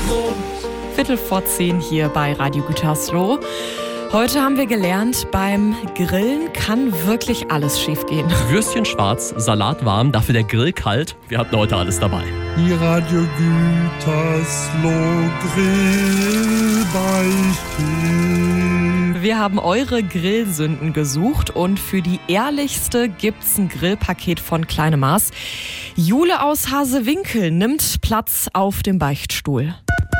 10:15 hier bei Radio Gütersloh. Heute haben wir gelernt, beim Grillen kann wirklich alles schiefgehen. Würstchen schwarz, Salat warm, dafür der Grill kalt. Wir hatten heute alles dabei. Die Radio Gütersloh Grillbeichte. Wir haben eure Grillsünden gesucht und für die ehrlichste gibt's ein Grillpaket von Kleine Maas. Jule aus Hasewinkel nimmt Platz auf dem Beichtstuhl.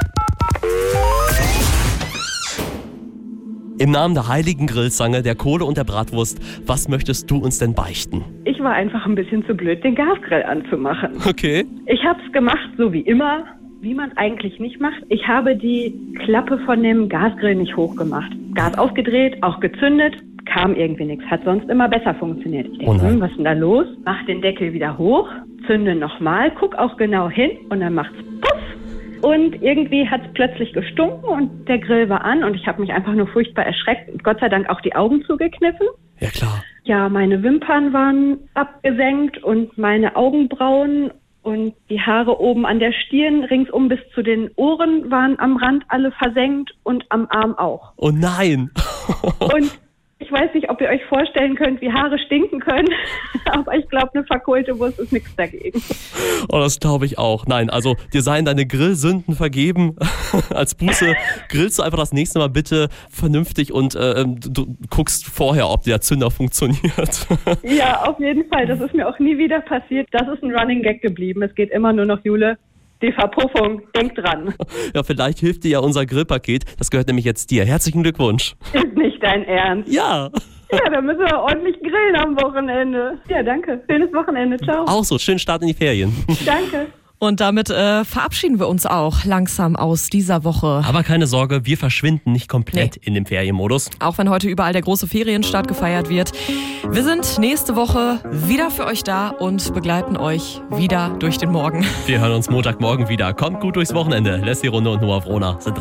Im Namen der heiligen Grillzange, der Kohle und der Bratwurst, was möchtest du uns denn beichten? Ich war einfach ein bisschen zu blöd, den Gasgrill anzumachen. Okay. Ich habe es gemacht, so wie immer, wie man eigentlich nicht macht. Ich habe die Klappe von dem Gasgrill nicht hochgemacht. Gas aufgedreht, auch gezündet, kam irgendwie nichts. Hat sonst immer besser funktioniert. Ich denke, was ist denn da los? Mach den Deckel wieder hoch, zünde nochmal, guck auch genau hin und dann macht's puff. Und irgendwie hat es plötzlich gestunken und der Grill war an und ich habe mich einfach nur furchtbar erschreckt und Gott sei Dank auch die Augen zugekniffen. Ja, klar. Ja, meine Wimpern waren abgesenkt und meine Augenbrauen und die Haare oben an der Stirn ringsum bis zu den Ohren waren am Rand alle versenkt und am Arm auch. Oh nein! Und ich weiß nicht, ob ihr euch vorstellen könnt, wie Haare stinken können, aber ich glaube, eine verkohlte Wurst ist nichts dagegen. Oh, das glaube ich auch. Nein, also dir seien deine Grillsünden vergeben. Als Buße grillst du einfach das nächste Mal bitte vernünftig und du guckst vorher, ob der Zünder funktioniert. Ja, auf jeden Fall. Das ist mir auch nie wieder passiert. Das ist ein Running Gag geblieben. Es geht immer nur noch, Jule, die Verpuffung, denk dran. Ja, vielleicht hilft dir ja unser Grillpaket. Das gehört nämlich jetzt dir. Herzlichen Glückwunsch. Ist nicht dein Ernst? Ja. Ja, dann müssen wir ordentlich grillen am Wochenende. Ja, danke. Schönes Wochenende. Ciao. Auch so. Schönen Start in die Ferien. Danke. Und damit verabschieden wir uns auch langsam aus dieser Woche. Aber keine Sorge, wir verschwinden nicht komplett in dem Ferienmodus. Auch wenn heute überall der große Ferienstart gefeiert wird. Wir sind nächste Woche wieder für euch da und begleiten euch wieder durch den Morgen. Wir hören uns Montagmorgen wieder. Kommt gut durchs Wochenende. Leslie Runde und Noah Vrona sind